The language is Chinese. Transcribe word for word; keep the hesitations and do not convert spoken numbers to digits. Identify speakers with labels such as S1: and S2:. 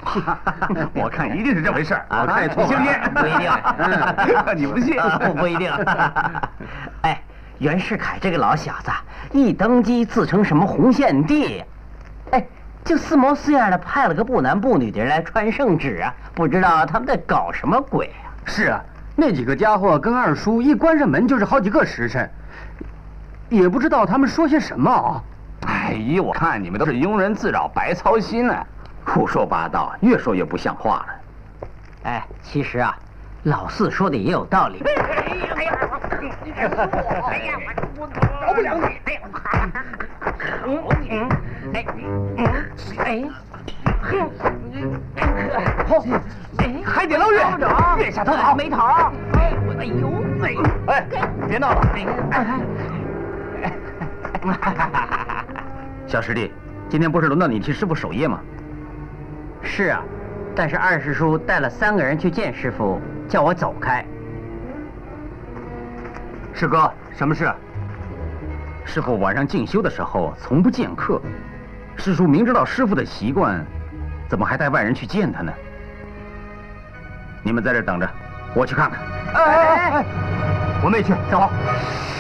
S1: 我看一定是这回事
S2: 啊！
S1: 我看你信不信？
S2: 不一定，
S1: 你不信？
S2: 不一定。哎，袁世凯这个老小子一登基自称什么洪宪帝，哎，就似模似样的派了个不男不女的人来传圣旨啊，不知道他们在搞什么鬼啊？
S3: 是啊，那几个家伙跟二叔一关上门就是好几个时辰，也不知道他们说些什么啊。
S1: 哎呀，我看你们都是庸人自扰，白操心呢、啊，胡说八道，越说越不像话了。
S2: 哎，其实啊，老四说的也有道理。哎呀，哎呀，哎呀，我饶不了你！哎呀，嗯嗯，哎嗯哎，好，哎，
S1: 海底捞月，月下头好，
S2: 没头。哎，哎呦，
S1: 哎，别闹了。
S2: 哎，
S1: 小师弟，今天不是轮到你替师傅守夜吗？
S2: 是啊，但是二师叔带了三个人去见师傅，叫我走开。
S3: 师哥，什么事？
S1: 师傅晚上进修的时候从不见客，师叔明知道师傅的习惯，怎么还带外人去见他呢？你们在这等着，我去看看。
S3: 哎哎哎，我们也去，走。